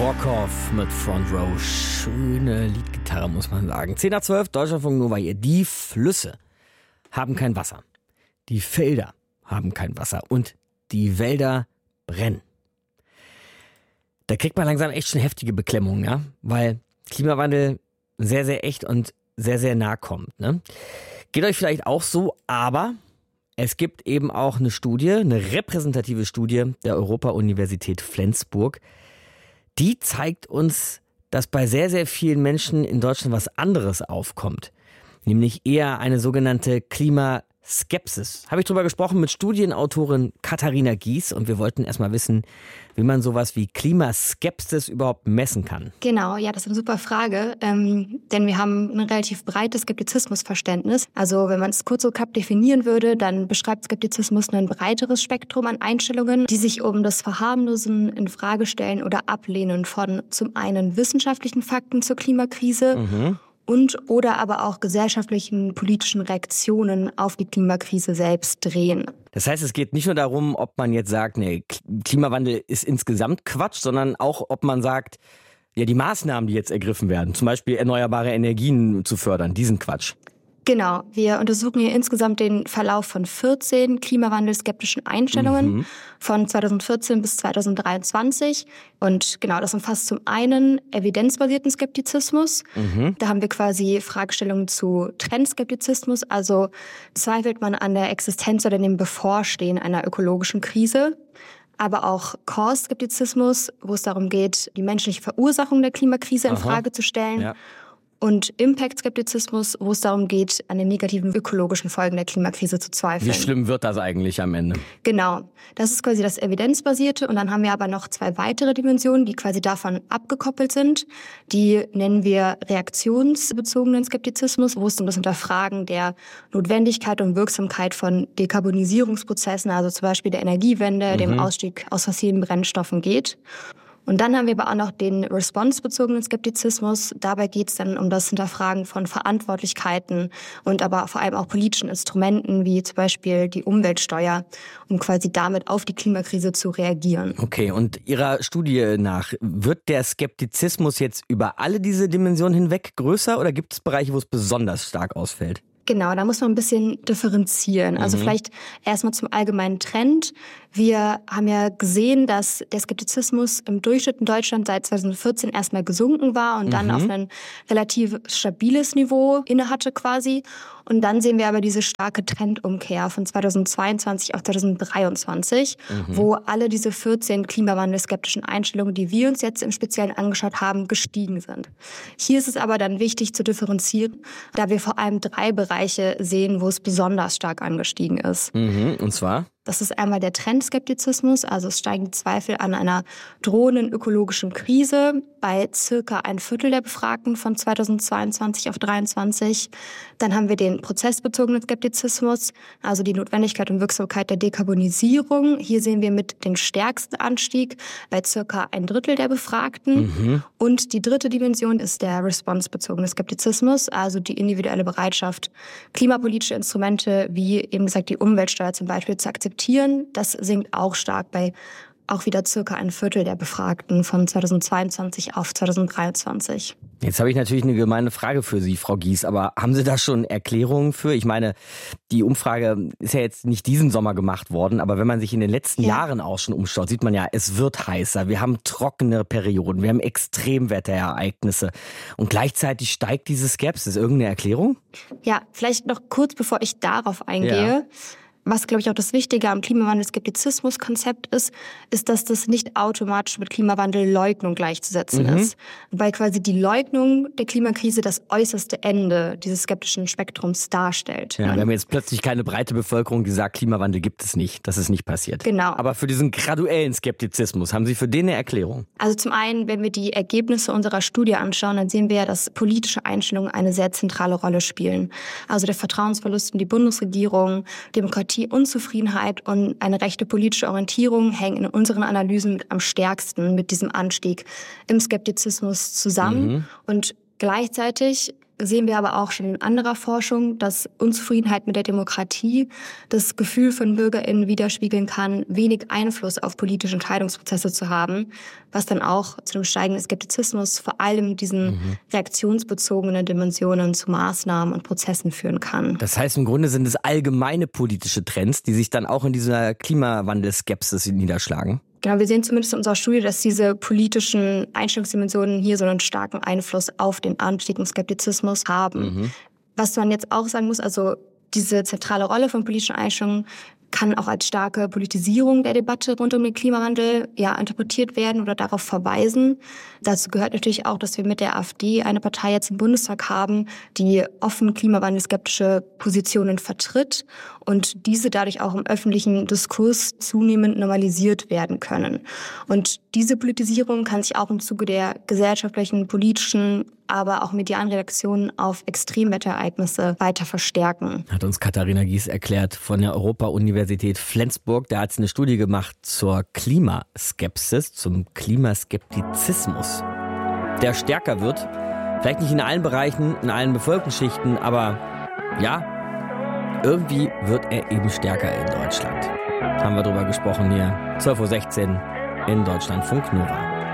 Brockhoff mit Front Row. Schöne Leadgitarre, muss man sagen. 10 nach 12, Deutschlandfunk Nova hier. Die Flüsse haben kein Wasser. Die Felder haben kein Wasser. Und die Wälder brennen. Da kriegt man langsam echt schon heftige Beklemmungen, ja? Weil Klimawandel sehr, sehr echt und sehr, sehr nah kommt. Ne? Geht euch vielleicht auch so, aber es gibt eben auch eine Studie, eine repräsentative Studie der Europa-Universität Flensburg. Die zeigt uns, dass bei sehr, sehr vielen Menschen in Deutschland was anderes aufkommt. Nämlich eher eine sogenannte Klimaskepsis. Habe ich drüber gesprochen mit Studienautorin Katharina Gies und wir wollten erstmal wissen, wie man sowas wie Klimaskepsis überhaupt messen kann. Genau, ja, das ist eine super Frage, denn wir haben ein relativ breites Skeptizismusverständnis. Also wenn man es kurz so definieren würde, dann beschreibt Skeptizismus ein breiteres Spektrum an Einstellungen, die sich um das Verharmlosen, Infragestellen oder Ablehnen von zum einen wissenschaftlichen Fakten zur Klimakrise oder aber auch gesellschaftlichen, politischen Reaktionen auf die Klimakrise selbst drehen. Das heißt, es geht nicht nur darum, ob man jetzt sagt, nee, Klimawandel ist insgesamt Quatsch, sondern auch, ob man sagt, ja, die Maßnahmen, die jetzt ergriffen werden, zum Beispiel erneuerbare Energien zu fördern, die sind Quatsch. Genau, wir untersuchen hier insgesamt den Verlauf von 14 klimawandelskeptischen Einstellungen von 2014 bis 2023. Und genau, das umfasst zum einen evidenzbasierten Skeptizismus. Da haben wir quasi Fragestellungen zu Trendskeptizismus, also zweifelt man an der Existenz oder dem Bevorstehen einer ökologischen Krise. Aber auch Cause-Skeptizismus, wo es darum geht, die menschliche Verursachung der Klimakrise in Frage zu stellen. Ja. Und Impact-Skeptizismus, wo es darum geht, an den negativen ökologischen Folgen der Klimakrise zu zweifeln. Wie schlimm wird das eigentlich am Ende? Genau, das ist quasi das Evidenzbasierte. Und dann haben wir aber noch 2 weitere Dimensionen, die quasi davon abgekoppelt sind. Die nennen wir reaktionsbezogenen Skeptizismus, wo es um das Hinterfragen der Notwendigkeit und Wirksamkeit von Dekarbonisierungsprozessen, also zum Beispiel der Energiewende, dem Ausstieg aus fossilen Brennstoffen geht. Und dann haben wir aber auch noch den response-bezogenen Skeptizismus. Dabei geht es dann um das Hinterfragen von Verantwortlichkeiten und aber vor allem auch politischen Instrumenten, wie zum Beispiel die Umweltsteuer, um quasi damit auf die Klimakrise zu reagieren. Okay, und Ihrer Studie nach, wird der Skeptizismus jetzt über alle diese Dimensionen hinweg größer oder gibt es Bereiche, wo es besonders stark ausfällt? Genau, da muss man ein bisschen differenzieren. Also vielleicht erstmal zum allgemeinen Trend. Wir haben ja gesehen, dass der Skeptizismus im Durchschnitt in Deutschland seit 2014 erstmal gesunken war und dann auf ein relativ stabiles Niveau innehatte quasi. Und dann sehen wir aber diese starke Trendumkehr von 2022 auf 2023, wo alle diese 14 klimawandelskeptischen Einstellungen, die wir uns jetzt im Speziellen angeschaut haben, gestiegen sind. Hier ist es aber dann wichtig zu differenzieren, da wir vor allem 3 Bereiche sehen, wo es besonders stark angestiegen ist. Und zwar? Das ist einmal der Trendskeptizismus, also es steigen die Zweifel an einer drohenden ökologischen Krise bei circa 1/4 der Befragten von 2022 auf 2023. Dann haben wir den prozessbezogenen Skeptizismus, also die Notwendigkeit und Wirksamkeit der Dekarbonisierung. Hier sehen wir mit den stärksten Anstieg bei circa 1/3 der Befragten. Und die dritte Dimension ist der response-bezogene Skeptizismus, also die individuelle Bereitschaft, klimapolitische Instrumente wie eben gesagt die Umweltsteuer zum Beispiel zu akzeptieren. Das sinkt auch stark bei auch wieder circa 1/4 der Befragten von 2022 auf 2023. Jetzt habe ich natürlich eine gemeine Frage für Sie, Frau Gies, aber haben Sie da schon Erklärungen für? Ich meine, die Umfrage ist ja jetzt nicht diesen Sommer gemacht worden, aber wenn man sich in den letzten Jahren auch schon umschaut, sieht man ja, es wird heißer, wir haben trockene Perioden, wir haben Extremwetterereignisse und gleichzeitig steigt diese Skepsis. Irgendeine Erklärung? Ja, vielleicht noch kurz, bevor ich darauf eingehe. Was, glaube ich, auch das Wichtige am Klimawandel-Skeptizismus-Konzept ist, dass das nicht automatisch mit Klimawandel-Leugnung gleichzusetzen ist. Weil quasi die Leugnung der Klimakrise das äußerste Ende dieses skeptischen Spektrums darstellt. Ja, wir haben jetzt plötzlich keine breite Bevölkerung, die sagt, Klimawandel gibt es nicht. Das ist nicht passiert. Genau. Aber für diesen graduellen Skeptizismus, haben Sie für den eine Erklärung? Also zum einen, wenn wir die Ergebnisse unserer Studie anschauen, dann sehen wir ja, dass politische Einstellungen eine sehr zentrale Rolle spielen. Also der Vertrauensverlust in die Bundesregierung, Demokratie, Unzufriedenheit und eine rechte politische Orientierung hängen in unseren Analysen am stärksten mit diesem Anstieg im Skeptizismus zusammen. Und gleichzeitig sehen wir aber auch schon in anderer Forschung, dass Unzufriedenheit mit der Demokratie das Gefühl von BürgerInnen widerspiegeln kann, wenig Einfluss auf politische Entscheidungsprozesse zu haben, was dann auch zu einem steigenden Skeptizismus, vor allem diesen reaktionsbezogenen Dimensionen zu Maßnahmen und Prozessen führen kann. Das heißt, im Grunde sind es allgemeine politische Trends, die sich dann auch in dieser Klimawandelskepsis niederschlagen. Genau, wir sehen zumindest in unserer Studie, dass diese politischen Einstellungsdimensionen hier so einen starken Einfluss auf den Anstieg im Skeptizismus haben. Was man jetzt auch sagen muss, also diese zentrale Rolle von politischen Einstellungen kann auch als starke Politisierung der Debatte rund um den Klimawandel interpretiert werden oder darauf verweisen. Dazu gehört natürlich auch, dass wir mit der AfD eine Partei jetzt im Bundestag haben, die offen klimawandelskeptische Positionen vertritt und diese dadurch auch im öffentlichen Diskurs zunehmend normalisiert werden können. Und diese Politisierung kann sich auch im Zuge der gesellschaftlichen, politischen, aber auch medialen Reaktionen auf Extremwetterereignisse weiter verstärken. Hat uns Katharina Gies erklärt von der Europa-Universität Flensburg. Da hat sie eine Studie gemacht zur Klimaskepsis, zum Klimaskeptizismus, der stärker wird. Vielleicht nicht in allen Bereichen, in allen Bevölkerungsschichten, aber ja, irgendwie wird er eben stärker in Deutschland. Haben wir drüber gesprochen hier, 12:16 Uhr in Deutschlandfunk Nova.